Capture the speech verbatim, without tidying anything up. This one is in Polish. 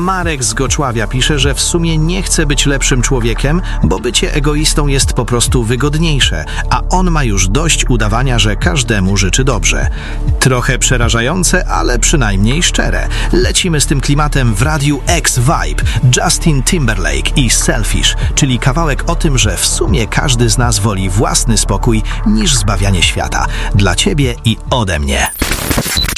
Marek z Goczławia pisze, że w sumie nie chce być lepszym człowiekiem, bo bycie egoistą jest po prostu wygodniejsze, a on ma już dość udawania, że każdemu życzy dobrze. Trochę przerażające, ale przynajmniej szczere. Lecimy z tym klimatem w Radiu X Vibe, Justin Timberlake i Selfish, czyli kawałek o tym, że w sumie każdy z nas woli własny spokój niż zbawianie świata. Dla ciebie i ode mnie.